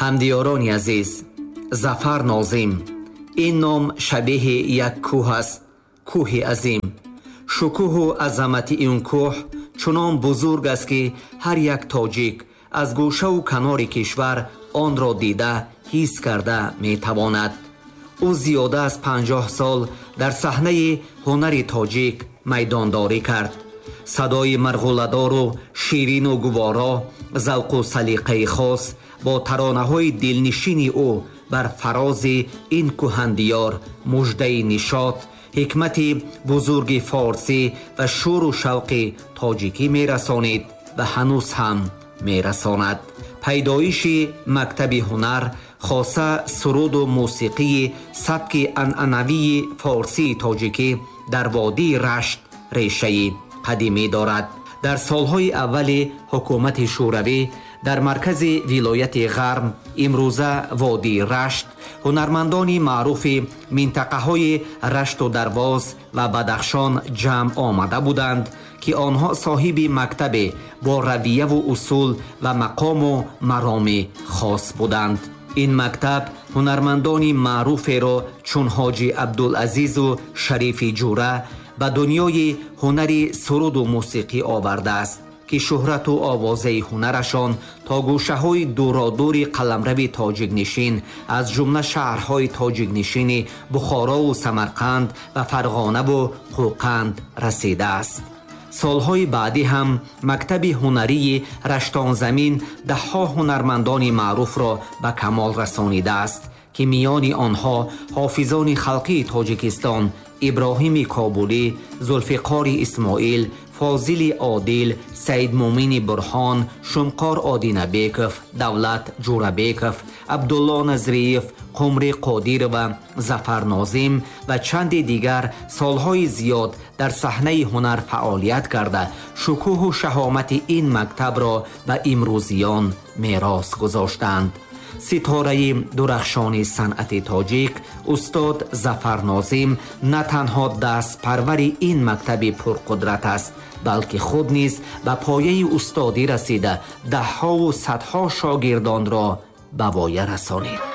ҳамдиёрони азиз, Зафар Нозим. ин ном шабеҳи як кӯҳ аст, кӯҳи азим. шукӯҳу азамати ин кӯҳ чунон бузург аст ки ҳар як тоҷик аз гӯшаву канори кишвар онро дида ҳис карда метавонад. ӯ зиёда аз 50 сол дар саҳнаи ҳунари тоҷик майдондорӣ кард. садои марғуладору ширину гуворо, завқу салиқаи хос бо таронаҳои дилнишини ӯ бар фарози ин кӯҳандиёр муждаи нишот, ҳикмати бузурги форсӣ ва шӯру шавқи тоҷикӣ мерасонид ва ҳанӯз ҳам мерасонад. пайдоиши мактаби ҳунар хоса суруду мусиқии сабки анъанавии форсии тоҷикӣ дар водии Рашт решаи қадимӣ дорад. дар солҳои аввали ҳукумати шӯравӣ дар маркази вилояти Ғарм, имрӯза водии Рашт, ҳунармандони маъруфи минтақаҳои Рашту Дарвоз ва Бадахшон ҷамъ омада буданд, ки онҳо соҳиби мактабе бо равияву усул ва мақому мароми хос буданд. ин мактаб ҳунармандони маъруферо чун ҳоҷи Абдулазизу Шарифи Ҷура ба дунёи ҳунари суруду мусиқӣ овардааст, ки шӯҳрату овозаи ҳунарашон то гӯшаҳои дуродури қаламрави тоҷикнишин аз ҷумла шаҳрҳои тоҷикнишини Бухорову Самарқанд ва Фарғонаву Қӯқанд расидааст. солҳои баъдӣ ҳам мактаби ҳунарии Раштонзамин даҳҳо ҳунармандони маъруфро ба камол расонидааст, ки миёни онҳо ҳофизони халқии Тоҷикистон Иброҳими Кобулӣ, Зулфиқори Исмоил, Фозили Одил, Саидмумини Бурҳон, Шумқор Одинабеков, Давлат Ҷурабеков, Абдулло Назриев, Қумри Қодирова, Зафар Нозим ва чанди дигар солҳои зиёд дар саҳнаи ҳунар фаъолият карда шукӯҳу шаҳомати ин мактабро ба имрӯзиён мерос гузоштанд. ситораи дурахшони санъати тоҷик устод Зафар Нозим на танҳо дастпарвари ин мактаби пурқудрат аст, балки худ низ ба пояи устодӣ расида даҳҳову садҳо шогирдонро ба воя расонид.